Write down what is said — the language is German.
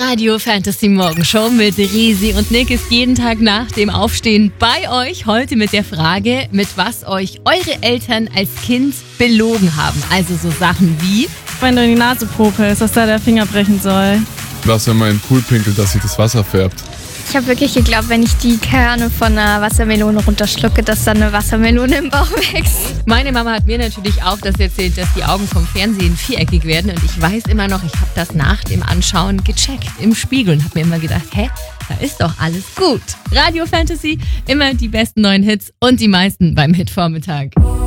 Radio Fantasy Morgenshow mit Risi und Nick ist jeden Tag nach dem Aufstehen bei euch. Heute mit der Frage, mit was euch eure Eltern als Kind belogen haben. Also so Sachen wie: Wenn du in die Nase popelst, dass da der Finger brechen soll. Was, wenn man in den Pool pinkelt, dass sich das Wasser färbt. Ich habe wirklich geglaubt, wenn ich die Kerne von einer Wassermelone runterschlucke, dass dann eine Wassermelone im Bauch wächst. Meine Mama hat mir natürlich auch das erzählt, dass die Augen vom Fernsehen viereckig werden. Und ich weiß immer noch, ich habe das nach dem Anschauen gecheckt im Spiegel und habe mir immer gedacht, da ist doch alles gut. Radio Fantasy, immer die besten neuen Hits und die meisten beim Hitvormittag.